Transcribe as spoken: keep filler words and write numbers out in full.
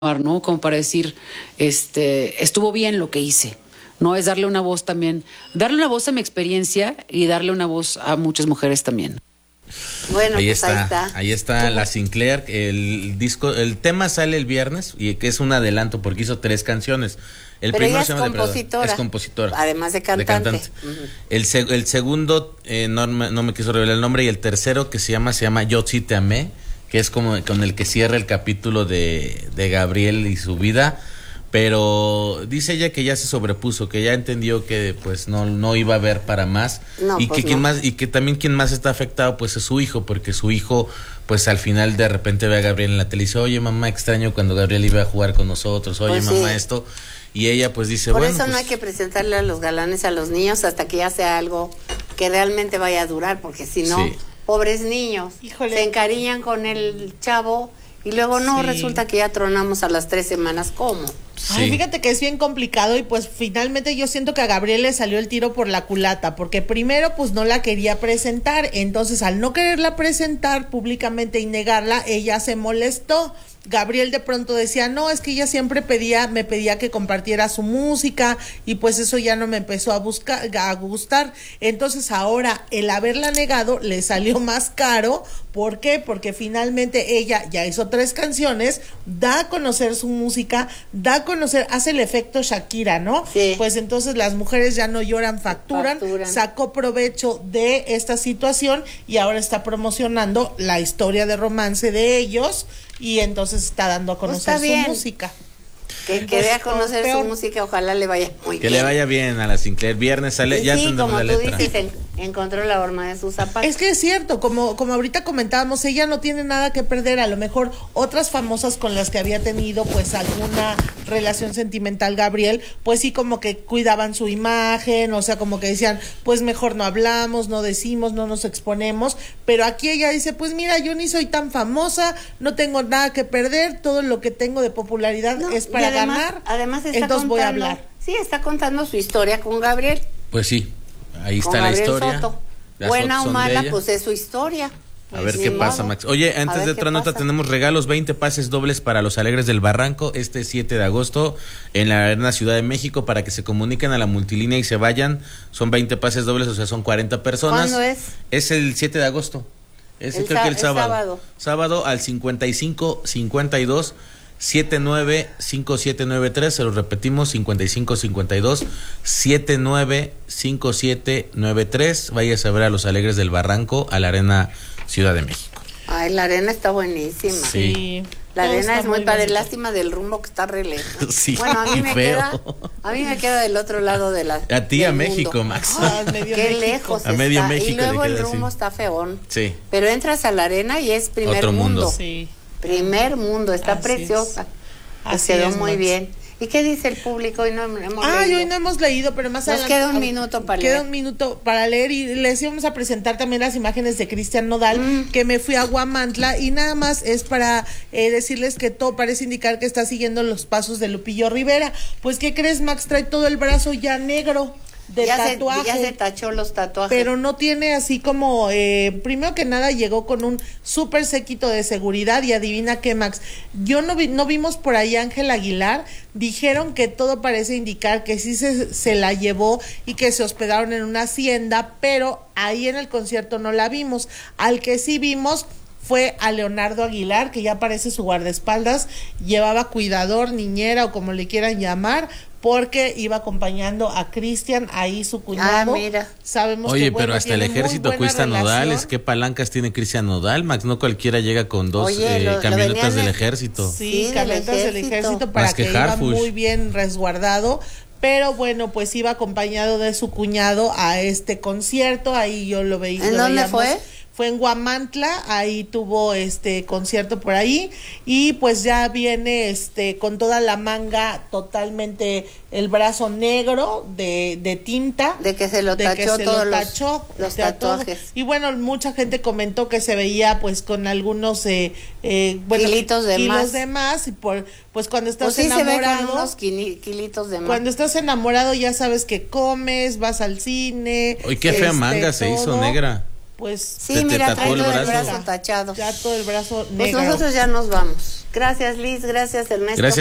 ¿no? Como para decir, este, estuvo bien lo que hice. No es darle una voz también, darle una voz a mi experiencia y darle una voz a muchas mujeres también. Bueno, ahí, pues está, ahí está. Ahí está la Sinclair. El disco, el tema sale el viernes y que es un adelanto porque hizo tres canciones. El Pero primero ella se es llama compositora. Es compositora. Además de cantante. De cantante. Uh-huh. El, seg- el segundo, eh, no, me- no me quiso revelar el nombre, y el tercero que se llama, se llama Yo sí te amé, que es como con el que cierra el capítulo de, de Gabriel y su vida. Pero dice ella que ya se sobrepuso, que ya entendió que pues no, no iba a haber para más. No, y pues que quien no. más, y que también quien más está afectado pues es su hijo, porque su hijo pues al final de repente ve a Gabriel en la tele y dice, oye mamá, extraño cuando Gabriel iba a jugar con nosotros, oye Pues mamá sí. esto, y ella pues dice, Por bueno, eso no pues, hay que presentarle a los galanes a los niños hasta que ya sea algo que realmente vaya a durar, porque si no, Sí. pobres niños, Híjole. se encariñan con el chavo y luego no, Sí. resulta que ya tronamos a las tres semanas. ¿Cómo? Ay, sí. fíjate que es bien complicado y pues finalmente yo siento que a Gabriel le salió el tiro por la culata, porque primero pues no la quería presentar, entonces al no quererla presentar públicamente y negarla, ella se molestó. Gabriel de pronto decía, no, es que ella siempre pedía, me pedía que compartiera su música y pues eso ya no me empezó a buscar, a gustar. Entonces ahora el haberla negado le salió más caro. ¿Por qué? Porque finalmente ella ya hizo tres canciones, da a conocer su música, da a conocer, hace el efecto Shakira, ¿no? Sí. Pues entonces las mujeres ya no lloran, facturan, Facturan. sacó provecho de esta situación y ahora está promocionando la historia de romance de ellos y entonces está dando a Pues conocer está su bien. música. Que, que dé a conocer peor. su música, ojalá le vaya muy que bien. le vaya bien a la Sinclair. Viernes sale, Y ya sí, tendremos como la tú letra. dices, en- encontró la horma de sus zapatos. Es que es cierto, como, como ahorita comentábamos, ella no tiene nada que perder, a lo mejor otras famosas con las que había tenido pues alguna relación sentimental Gabriel, pues sí como que cuidaban su imagen, o sea, como que decían, pues mejor no hablamos, no decimos, no nos exponemos, pero aquí ella dice, pues mira, yo ni soy tan famosa, no tengo nada que perder, todo lo que tengo de popularidad No, es y para además- ganar, Además está entonces voy a contando- hablar. Sí, está contando su historia con Gabriel. Pues sí, ahí Con está la Gabriel historia. Soto. Las Buena fotos o son de mala, ella. pues es su historia. A ver Ni qué modo. pasa, Max. Oye, A antes ver de qué otra nota, pasa. tenemos regalos, veinte pases dobles para los Alegres del Barranco este siete de agosto en la Arena Ciudad de México, para que se comuniquen a la multilínea y se vayan. Son veinte pases dobles, o sea, son cuarenta personas. ¿Cuándo es? Es el siete de agosto. Es El creo sá- que el el sábado. sábado. Sábado al cincuenta y cinco cincuenta y dos setenta y nueve cincuenta y siete noventa y tres, se lo repetimos, cincuenta y cinco cincuenta y dos setenta y nueve cincuenta y siete noventa y tres. Váyase a ver a los Alegres del Barranco a la Arena Ciudad de México. Ay, la arena está buenísima. Sí. La todo arena está es muy padre, bonito. lástima del rumbo que está re lejos. Sí, Bueno, a mí me feo. queda, a mí me queda del otro lado de la. A ti, a del México, mundo. Max. Ah, medio Qué México. lejos A medio está. México Y luego le el queda rumbo así. está feón. Sí. Pero entras a la arena y es primer Otro mundo. mundo. Sí. Primer mundo, está Así preciosa. es. Pues Así quedó es, muy Max. bien. ¿Y qué dice el público? Hoy no hemos Ay, leído. hoy no hemos leído, pero más Nos adelante. queda un ah, minuto para Queda leer. un minuto para leer y les íbamos a presentar también las imágenes de Cristian Nodal, Mm. que me fui a Guamantla y nada más es para eh, decirles que todo parece indicar que está siguiendo los pasos de Lupillo Rivera. Pues, ¿qué crees, Max? Trae todo el brazo ya negro de ya tatuaje. Se, ya se tachó los tatuajes. Pero no tiene así como, eh, primero que nada llegó con un súper séquito de seguridad y adivina qué, Max, yo no vi, no vimos por ahí a Ángel Aguilar, dijeron que todo parece indicar que sí se, se la llevó y que se hospedaron en una hacienda, pero ahí en el concierto no la vimos. Al que sí vimos fue a Leonardo Aguilar, que ya parece su guardaespaldas, llevaba cuidador, niñera o como le quieran llamar, porque iba acompañando a Cristian, ahí su cuñado. Ah, mira. Sabemos Oye, que, pero bueno, hasta el tienen muy ejército buena cuesta relación. nodales. ¿Qué palancas tiene Cristian Nodal, Max? No cualquiera llega con dos Oye, eh, lo- lo camionetas venían del de- ejército. Sí, Sí, del camionetas del ejército. ejército para Más que que, iba Harfush. muy bien resguardado. Pero bueno, pues iba acompañado de su cuñado a este concierto. Ahí yo lo veía. ¿En lo dónde veíamos. fue? Fue en Guamantla, ahí tuvo este concierto por ahí y pues ya viene este con toda la manga totalmente el brazo negro de, de tinta. De que se lo de que tachó se todos lo los- tachó, los o sea, todo. tatuajes. Y bueno, mucha gente comentó que se veía pues con algunos eh, eh, bueno, Kilitos de kilos más. de más y por pues cuando estás Pues sí se ve enamorado con unos quini- kilitos de más. cuando estás enamorado ya sabes que comes, vas al cine. Oye, qué fea este, manga se hizo todo. negra. pues Sí, ¿Te- te mira, tatuó trae el todo el brazo? brazo tachado. ya todo el brazo Pues negro. nosotros ya nos vamos. Gracias, Liz. Gracias, Ernesto. Gracias.